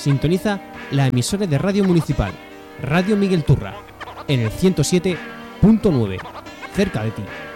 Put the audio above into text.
Sintoniza la emisora de Radio Municipal, Radio Miguel Turra, en el 107.9, cerca de ti.